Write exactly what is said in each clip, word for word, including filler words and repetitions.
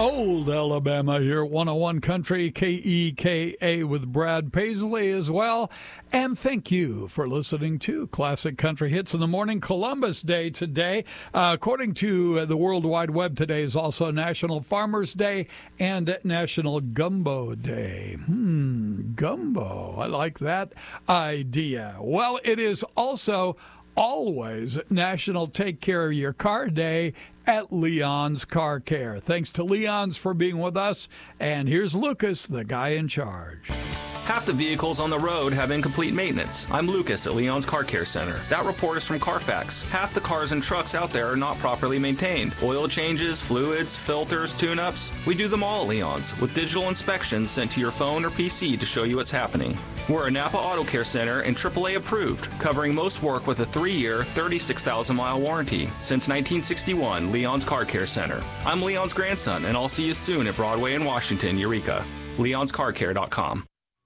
Old Alabama here, one oh one Country, K E K A with Brad Paisley as well. And thank you for listening to Classic Country Hits in the Morning. Columbus Day today. Uh, according to the World Wide Web, today is also National Farmers Day and National Gumbo Day. Hmm, gumbo. I like that idea. Well, it is also always National Take Care of Your Car Day at Leon's Car Care. Thanks to Leon's for being with us. And here's Lucas, the guy in charge. Half the vehicles on the road have incomplete maintenance. I'm Lucas at Leon's Car Care Center. That report is from Carfax. Half the cars and trucks out there are not properly maintained. Oil changes, fluids, filters, tune-ups. We do them all at Leon's, with digital inspections sent to your phone or P C to show you what's happening. We're a Napa Auto Care Center and triple A approved, covering most work with a three-year, thirty-six thousand mile warranty. Since nineteen sixty-one, Leon's Car Care Center. I'm Leon's grandson, and I'll see you soon at Broadway in Washington, Eureka. leons car care dot com.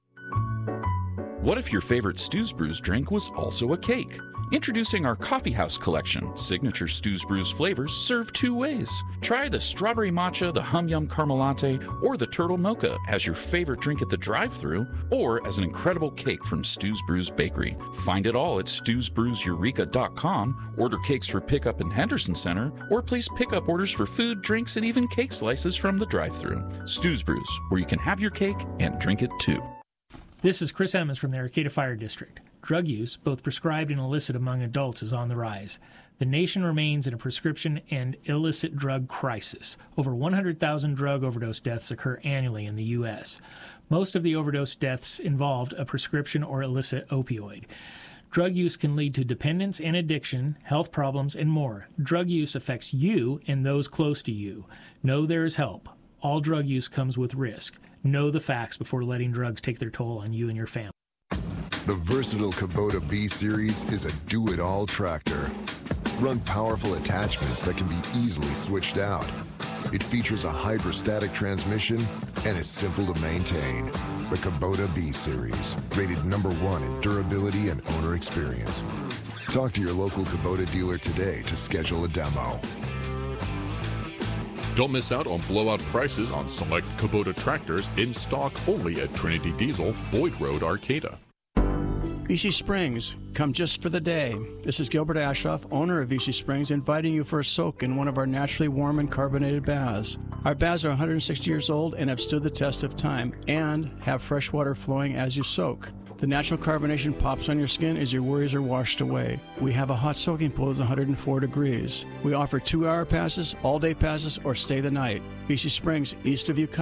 What if your favorite Stews Brews drink was also a cake? Introducing our Coffee House Collection. Signature Stews Brews flavors served two ways. Try the strawberry matcha, the hum yum caramel latte, or the turtle mocha as your favorite drink at the drive-thru, or as an incredible cake from Stews Brews Bakery. Find it all at stews brews eureka dot com. Order cakes for pickup in Henderson Center, or place pickup orders for food, drinks, and even cake slices from the drive-thru. Stews Brews, where you can have your cake and drink it too. This is Chris Emmons from the Arcata Fire District. Drug use, both prescribed and illicit among adults, is on the rise. The nation remains in a prescription and illicit drug crisis. Over one hundred thousand drug overdose deaths occur annually in the U S. Most of the overdose deaths involved a prescription or illicit opioid. Drug use can lead to dependence and addiction, health problems, and more. Drug use affects you and those close to you. Know there is help. All drug use comes with risk. Know the facts before letting drugs take their toll on you and your family. The versatile Kubota B-Series is a do-it-all tractor. Run powerful attachments that can be easily switched out. It features a hydrostatic transmission and is simple to maintain. The Kubota B-Series, rated number one in durability and owner experience. Talk to your local Kubota dealer today to schedule a demo. Don't miss out on blowout prices on select Kubota tractors in stock only at Trinity Diesel, Boyd Road, Arcata. Vichy Springs, come just for the day. This is Gilbert Ashoff, owner of Vichy Springs, inviting you for a soak in one of our naturally warm and carbonated baths. Our baths are one hundred sixty years old and have stood the test of time and have fresh water flowing as you soak. The natural carbonation pops on your skin as your worries are washed away. We have a hot soaking pool that's one hundred four degrees. We offer two-hour passes, all-day passes, or stay the night. Vichy Springs, east of you.